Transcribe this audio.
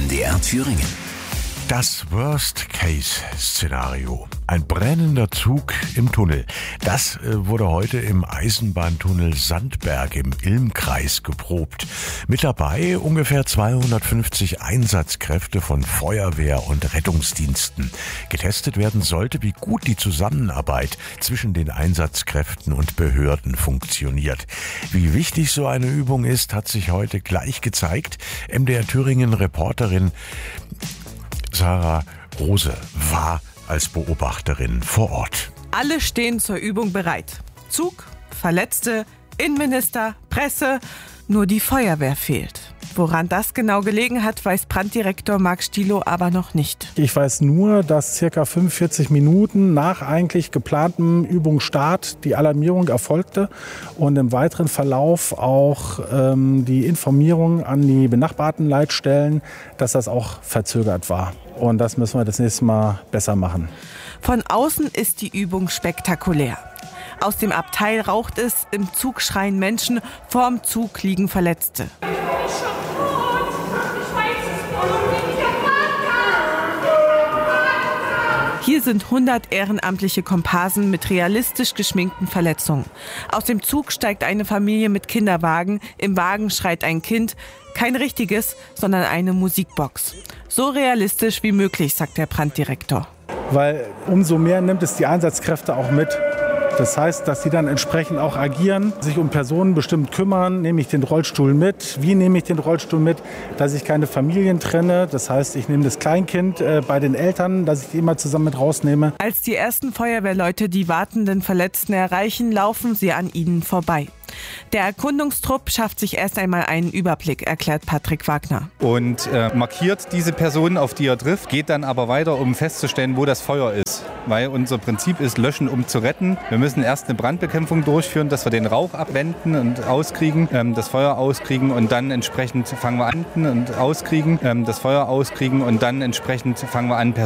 MDR Thüringen. Das Worst-Case-Szenario. Ein brennender Zug im Tunnel. Das wurde heute im Eisenbahntunnel Sandberg im Ilmkreis geprobt. Mit dabei ungefähr 250 Einsatzkräfte von Feuerwehr und Rettungsdiensten. Getestet werden sollte, wie gut die Zusammenarbeit zwischen den Einsatzkräften und Behörden funktioniert. Wie wichtig so eine Übung ist, hat sich heute gleich gezeigt. MDR Thüringen-Reporterin Sarah Rose war als Beobachterin vor Ort. Alle stehen zur Übung bereit. Zug, Verletzte, Innenminister, Presse. Nur die Feuerwehr fehlt. Woran das genau gelegen hat, weiß Branddirektor Marc Stielow aber noch nicht. Ich weiß nur, dass ca. 45 Minuten nach eigentlich geplantem Übungsstart die Alarmierung erfolgte und im weiteren Verlauf auch die Informierung an die benachbarten Leitstellen, dass das auch verzögert war. Und das müssen wir das nächste Mal besser machen. Von außen ist die Übung spektakulär. Aus dem Abteil raucht es, im Zug schreien Menschen, vorm Zug liegen Verletzte. Hier sind 100 ehrenamtliche Komparsen mit realistisch geschminkten Verletzungen. Aus dem Zug steigt eine Familie mit Kinderwagen. Im Wagen schreit ein Kind. Kein richtiges, sondern eine Musikbox. So realistisch wie möglich, sagt der Branddirektor. Weil umso mehr nimmt es die Einsatzkräfte auch mit. Das heißt, dass sie dann entsprechend auch agieren, sich um Personen bestimmt kümmern. Nehme ich den Rollstuhl mit? Wie nehme ich den Rollstuhl mit? Dass ich keine Familien trenne. Das heißt, ich nehme das Kleinkind bei den Eltern, dass ich die immer zusammen mit rausnehme. Als die ersten Feuerwehrleute die wartenden Verletzten erreichen, laufen sie an ihnen vorbei. Der Erkundungstrupp schafft sich erst einmal einen Überblick, erklärt Patrick Wagner. Und markiert diese Person, auf die er trifft, geht dann aber weiter, um festzustellen, wo das Feuer ist. Weil unser Prinzip ist, löschen, um zu retten. Wir müssen erst eine Brandbekämpfung durchführen, dass wir den Rauch abwenden und auskriegen, das Feuer auskriegen und dann entsprechend fangen wir an und auskriegen, das Feuer auskriegen und dann entsprechend fangen wir an,